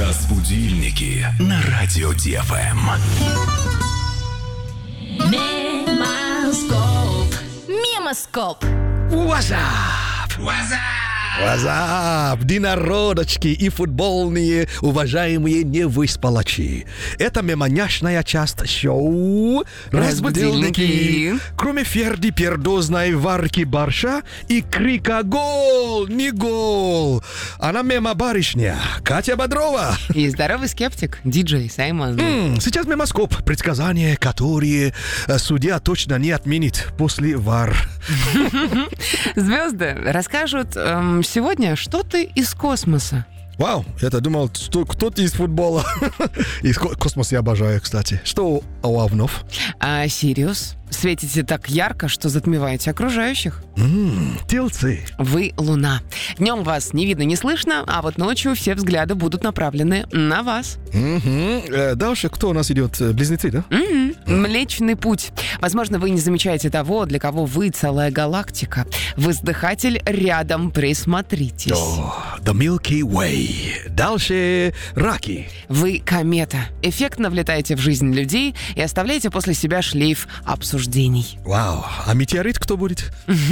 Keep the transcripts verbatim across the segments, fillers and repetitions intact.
Разбудильники на радио Ди Эф Эм. Мемоскоп. Мемоскоп. What's up? What's up? What's up, динородочки и футбольные уважаемые невыспалачи. Это мемоняшная часть шоу «Разбудильники». Кроме Ферди пердозной варки борща и крика «Гол! Не гол!» Она мемо-барышня Катя Бодрова. И здоровый скептик диджей Саймон. М, Сейчас мемоскоп. Предсказания, которые э, судья точно не отменит после ВАР. Звезды расскажут эм, сегодня что-то из космоса. Вау, я-то думал, что кто-то из футбола. Из ко- космоса я обожаю, кстати. Что у овнов? А Сириус светите так ярко, что затмеваете окружающих. М, Тельцы. Вы луна. Днем вас не видно, не слышно, а вот ночью все взгляды будут направлены на вас. Мгм. Э, Дальше кто у нас идет? Э, Близнецы, да? Мгм. Млечный путь. Возможно, вы не замечаете того, для кого вы целая галактика. Воздыхатель рядом, присмотритесь. О, The Milky Way. Дальше раки. Вы комета. Эффектно влетаете в жизнь людей и оставляете после себя шлейф обсуждений. Вау. А метеорит кто будет?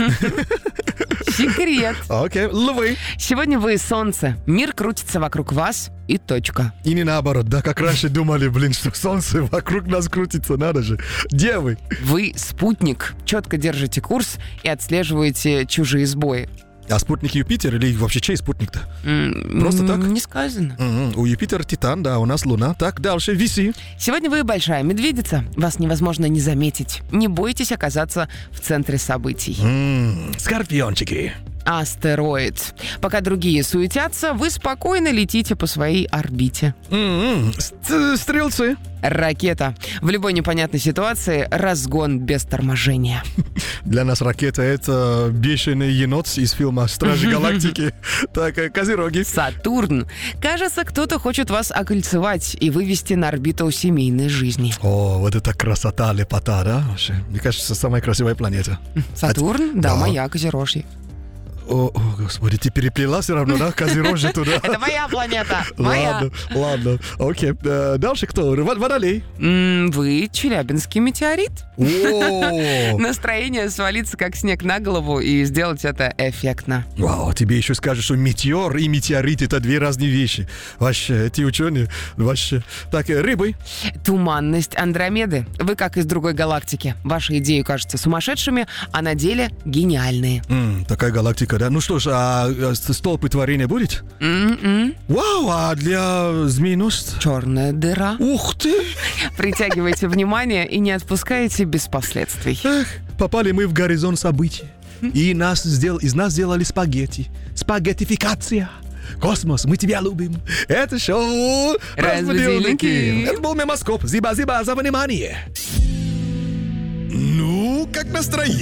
Секрет. Окей. Львы. Сегодня вы солнце. Мир крутится вокруг вас и точка. И не наоборот, да, как раньше думали, блин, что солнце вокруг нас крутится, надо же. Девы. Вы спутник. Четко держите курс и отслеживаете чужие сбои. А спутник Юпитер или вообще чей спутник-то? М, Просто так? Не сказано. Мгм. У Юпитера Титан, да, у нас Луна. Так, дальше виси. Сегодня вы большая медведица. Вас невозможно не заметить. Не бойтесь оказаться в центре событий. М, Скорпиончики. Астероид. Пока другие суетятся, вы спокойно летите по своей орбите. М, ст- Стрелцы. Ракета. В любой непонятной ситуации разгон без торможения. Для нас ракета — это бешеный енот из фильма «Стражи Галактики». Так, э, Козероги. Сатурн. Кажется, кто-то хочет вас окольцевать и вывести на орбиту семейной жизни. О, вот это красота, лепота, да? Вообще, мне кажется, самая красивая планета. Сатурн? Да, Да. моя Козерожье. О, о, господи, ты переплела все равно, да? Козерожье туда. Это моя планета. Моя. Ладно, ладно. Окей. Э, Дальше кто? Во- Водолей. М, Вы челябинский метеорит. О, Настроение свалиться как снег на голову и сделать это эффектно. Вау, тебе еще скажут, что метеор и метеорит — это две разные вещи. Вообще, эти ученые, вообще. Так, э, рыбы. Туманность Андромеды. Вы как из другой галактики. Ваши идеи кажутся сумасшедшими, а на деле гениальные. М, такая галактика, да? Ну что ж, а э, с- столпы творения будет? М-м. Вау, а для змееносца? Черная дыра. Ух ты! Притягивайте внимание и не отпускайте без последствий. Эх, попали мы в горизонт событий. И нас сдел... из нас сделали спагетти. Спагеттификация. Космос, мы тебя любим. Это шоу Разбудильники. Это был мемоскоп. Зиба-зиба за внимание. Ну, как настроение?